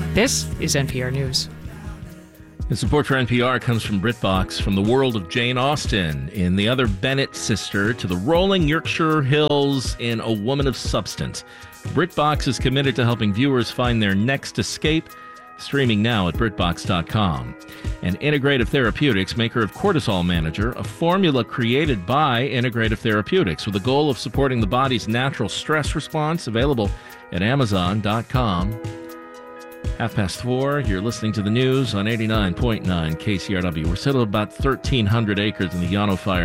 This is NPR News. The support for NPR comes from BritBox, from the world of Jane Austen in The Other Bennet Sister to the rolling Yorkshire Hills in A Woman of Substance. BritBox is committed to helping viewers find their next escape. Streaming now at BritBox.com. And Integrative Therapeutics, maker of Cortisol Manager, a formula created by Integrative Therapeutics with the goal of supporting the body's natural stress response, available at Amazon.com. 4:30, you're listening to the news on 89.9 KCRW. We're still at about 1,300 acres in the Yano fire.